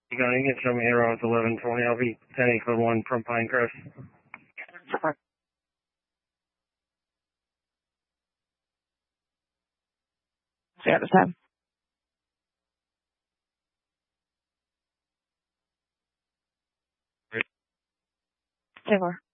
You can show me arrow at 11:20. I'll be 10 code 1 from Pinecrest. See you at the time. Taylor.